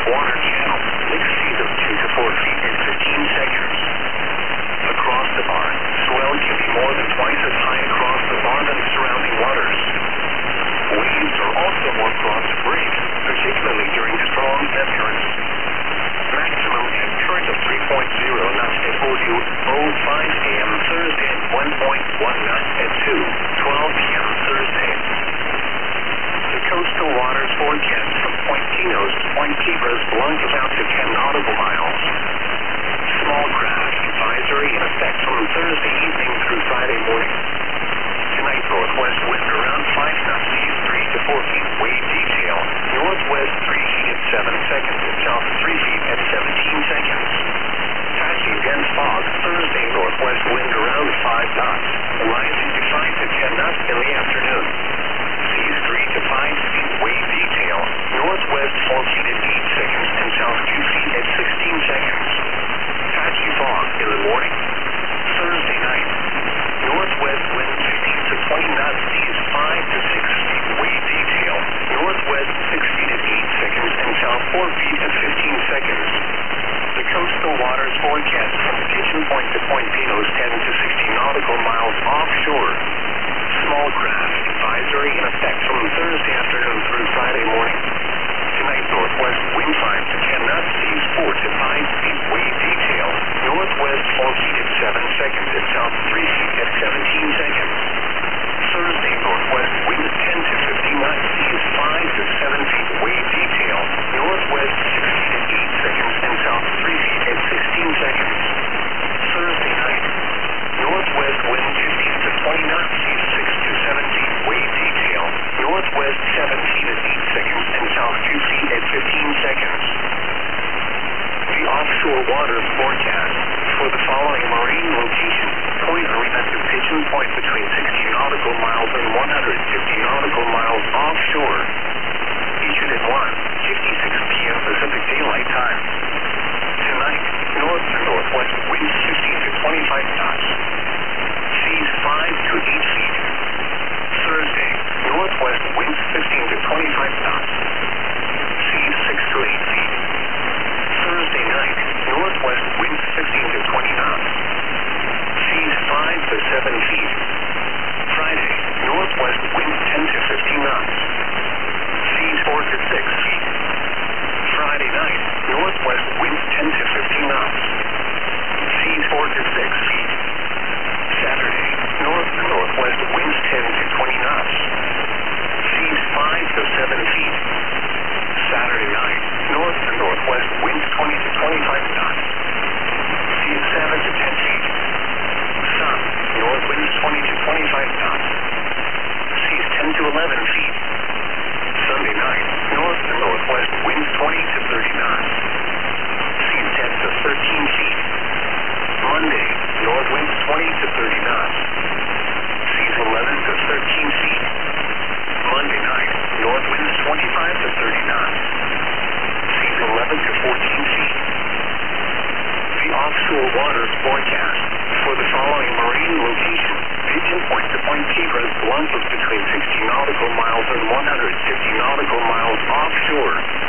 water channel. Mixed seas of 2 to 4 feet in 15 seconds. Across the barn, swell can be more than twice as high across the barn and surrounding waters. Waves are also more prone to break, particularly during strong ebb currents. Maximum ebb current of 3.0 knots at OU 05 a.m. Thursday, 1.1 knots at 2:12 p.m. Thursday. The coastal waters forecast from Point Pinos to Point Cabras blunt out to 10 nautical miles. Small craft advisory in effect from Thursday evening through Friday morning. Tonight, northwest wind around 5 knots, seas 3 to 4 feet, wave detail. Northwest 3 feet at 7 seconds and south 3 feet at 17 seconds. Patchy dense fog, Thursday northwest wind around 5 knots, rising to 5 to 10 knots in the afternoon. Seas 3 to 5 feet, wave detail. Northwest 4 feet at 8 seconds and south 2 feet at 16 seconds. Patchy fog in the morning. Thursday night. Northwest wind 15 to 20 knots, seas 5 to 6 feet, wave detail. Northwest 6 feet at 8 seconds and south 4 feet at 15 seconds. The coastal waters forecast from Pigeon Point to Point Pinos 10 to 60 nautical miles offshore. Small craft advisory in effect from Thursday afternoon through Friday morning. Tonight, northwest wind 5 to 10 knots, seas 4 to 5 feet, wave detail. Northwest 4 feet at 7 seconds and south 3 feet at 17 seconds. Thursday, northwest wind 10 to 15 knots, seas 5 to 7 feet, wave detail. Northwest 6 feet at 8 seconds and south 3 feet at 16 seconds. Thursday night. Northwest wind 15 to 20 knots, seas 6 to 7 feet, wave detail. Northwest 7 feet at 8 seconds and south 2 feet at 15 seconds. The offshore waters forecast for the following marine location: Point Arena to Pigeon Point between 60 nautical miles and 150 nautical miles offshore. Issued at 1:56 p.m. Pacific Daylight Time. Tonight, north to northwest winds 15 to 25 knots. Seas 5 to 8 feet. Thursday, northwest winds 15 to 25 knots. Seas 6 to 8 feet. Thursday night, northwest winds 15 to 20 knots. Seas 5 to 7 feet. Friday, northwest winds 10 to 15 knots. Seas 4 to 6 feet. Friday night, northwest winds 10 to 15 knots. Seas 4 to 6 feet. Saturday, north to northwest winds 10 to 20 knots. Seas 5 to 7 feet. Saturday night, north to northwest winds 20 to 25 knots. Seas 7 to 10 feet. Sun, north winds 20 to 25 knots. Seas 10 to 11 feet. Sunday night, north to northwest winds 20 to 30 knots. Seas 10 to 13 feet. Monday, north winds 20 to 30 knots. Seas 11 to 13 feet. Monday night, north winds 25 to 30 knots. Seas 11 to 14 feet. The offshore waters forecast for the following marine location: Pigeon Point to Point Cabras, blunt of between 60 nautical miles and 150 nautical miles offshore.